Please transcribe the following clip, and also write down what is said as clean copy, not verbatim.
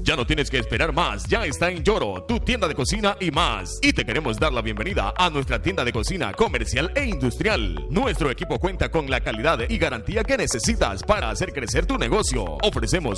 Ya no tienes que esperar más, ya está en Yoro, tu tienda de cocina y más. Y te queremos dar la bienvenida a nuestra tienda de cocina comercial e industrial. Nuestro equipo cuenta con la calidad y garantía que necesitas para hacer crecer tu negocio. Ofrecemos